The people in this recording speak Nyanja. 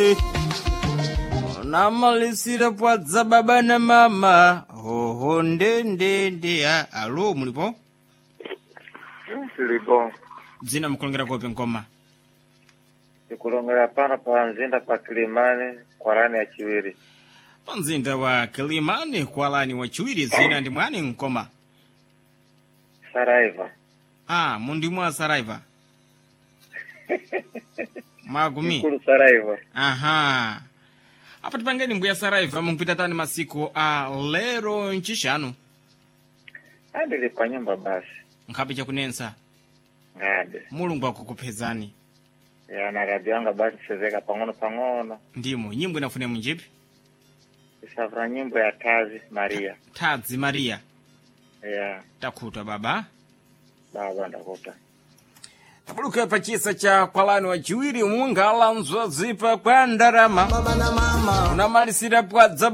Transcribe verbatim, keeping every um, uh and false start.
chiwiri namalisira pwadza baba na mama hoho ndendende. Alo, mulipo? Silipo. Dzina mkulongera kope nkoma? Ikulongera pana pa nzinda pa Kilimani kwa lani ya chiwiri. Pa nzinda wa Kilimani kwa lani wa chiwiri zina ndi mwani nkoma? Saraiva. Ah, mundi mwa Saraiva. Magumi. Ikulu Saraiva. Aha. Apa tipangeni mbuya Saraiva mungpita tani masiku a lero nchishanu? Andili pa nyumba basi. Nkhapi chakunensa? Ngade. Mulungu akukupezani. Ya na radio anga basi sezeka pangono pangono. Ndimo, nyimbo inafune munjipi? Isavra nyimbo ya Tazi Maria. Tazi Maria. Ya. Takuta baba? Baba ndakuta. Tabuluka pachisa cha kwalani wa chiwiri mungala nzwa zipa kwa ndarama. Unamalisira pwadza